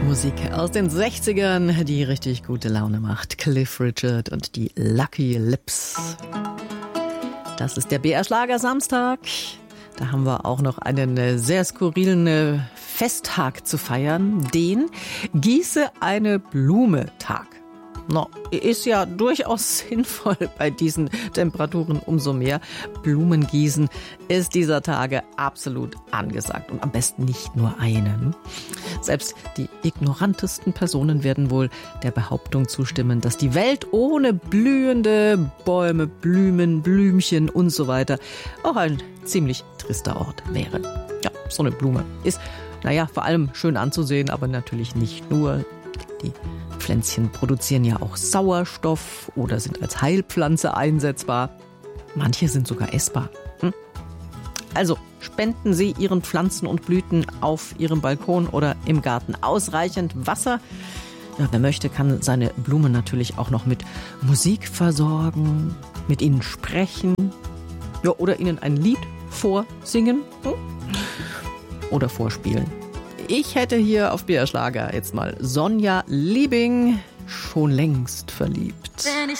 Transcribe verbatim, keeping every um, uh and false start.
Musik aus den sechzigern, die richtig gute Laune macht. Cliff Richard und die Lucky Lips. Das ist der B R Schlager Samstag. Da haben wir auch noch einen sehr skurrilen Festtag zu feiern. Den Gieße eine Blume Tag. No, ist ja durchaus sinnvoll bei diesen Temperaturen, umso mehr. Blumengießen ist dieser Tage absolut angesagt und am besten nicht nur einen. Selbst die ignorantesten Personen werden wohl der Behauptung zustimmen, dass die Welt ohne blühende Bäume, Blumen, Blümchen und so weiter auch ein ziemlich trister Ort wäre. Ja, so eine Blume ist, naja, vor allem schön anzusehen, aber natürlich nicht nur. Die Pflänzchen produzieren ja auch Sauerstoff oder sind als Heilpflanze einsetzbar. Manche sind sogar essbar. Hm? Also spenden Sie Ihren Pflanzen und Blüten auf Ihrem Balkon oder im Garten ausreichend Wasser. Ja, wer möchte, kann seine Blumen natürlich auch noch mit Musik versorgen, mit ihnen sprechen, ja, oder ihnen ein Lied vorsingen, hm? Oder vorspielen. Ich hätte hier auf B R Schlager jetzt mal Sonja Liebing, schon längst verliebt. Wenn ich